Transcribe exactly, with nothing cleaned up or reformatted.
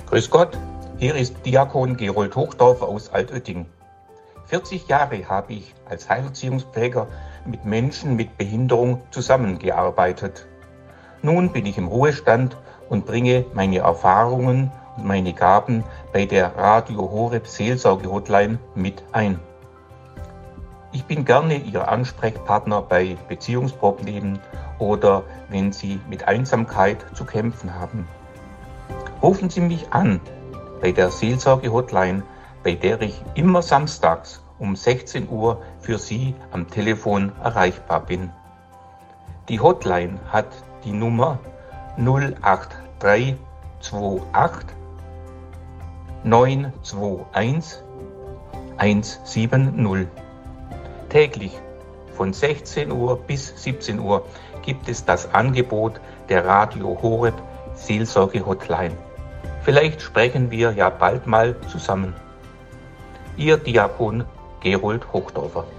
Grüß Gott, hier ist Diakon Gerold Hochdorfer aus Altötting. vierzig Jahre habe ich als Heilerziehungspfleger mit Menschen mit Behinderung zusammengearbeitet. Nun bin ich im Ruhestand und bringe meine Erfahrungen und meine Gaben bei der Radio Horeb Seelsorge-Hotline mit ein. Ich bin gerne Ihr Ansprechpartner bei Beziehungsproblemen oder wenn Sie mit Einsamkeit zu kämpfen haben. Rufen Sie mich an bei der Seelsorge-Hotline, bei der ich immer samstags um sechzehn Uhr für Sie am Telefon erreichbar bin. Die Hotline hat die Nummer null acht drei zwei acht neun zwei eins eins sieben null. Täglich von sechzehn Uhr bis siebzehn Uhr gibt es das Angebot der Radio Horeb Seelsorge Hotline. Vielleicht sprechen wir ja bald mal zusammen. Ihr Diakon Gerold Hochdorfer.